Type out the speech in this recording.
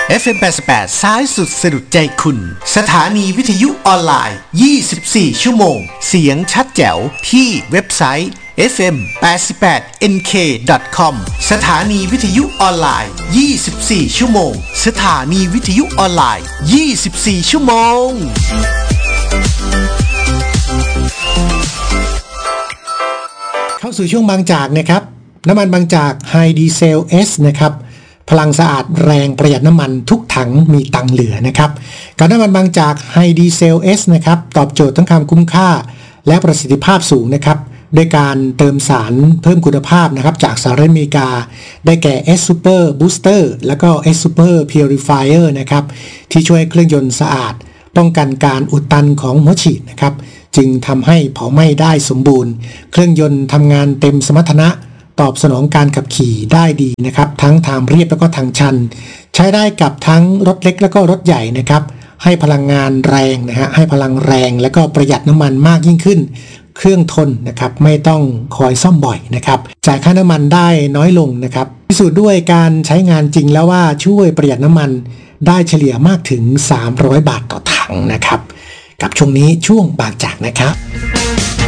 FM 88ซ้ายสุดสะดุดใจคุณสถานีวิทยุออนไลน์24ชั่วโมงเสียงชัดแจ๋วที่เว็บไซต์ fm88nk.com สถานีวิทยุออนไลน์24ชั่วโมงสถานีวิทยุออนไลน์24ชั่วโมงเข้าสู่ช่วงบางจากนะครับน้ำมันบางจาก High Diesel S นะครับพลังสะอาดแรงประหยัดน้ำมันทุกถังมีตังค์เหลือนะครับกับน้ำมันบางจาก High Diesel S นะครับตอบโจทย์ทั้งความคุ้มค่าและประสิทธิภาพสูงนะครับด้วยการเติมสารเพิ่มคุณภาพนะครับจากสหรัฐอเมริกาได้แก่ S Super Booster แล้วก็ S Super Purifier นะครับที่ช่วยเครื่องยนต์สะอาดป้องกันการอุดตันของหัวฉีดนะครับจึงทำให้เผาไหม้ได้สมบูรณ์เครื่องยนต์ทำงานเต็มสมรรถนะตอบสนองการขับขี่ได้ดีนะครับทั้งทางเรียบแล้วก็ทางชันใช้ได้กับทั้งรถเล็กแล้วก็รถใหญ่นะครับให้พลังงานแรงนะฮะให้พลังแรงแล้วก็ประหยัดน้ำมันมากยิ่งขึ้นเครื่องทนนะครับไม่ต้องคอยซ่อมบ่อยนะครับจ่ายค่าน้ำมันได้น้อยลงนะครับพิสูจน์ด้วยการใช้งานจริงแล้วว่าช่วยประหยัดน้ำมันได้เฉลี่ยมากถึง300 บาทต่อถังนะครับกับช่วงนี้ช่วงบางจากนะครับ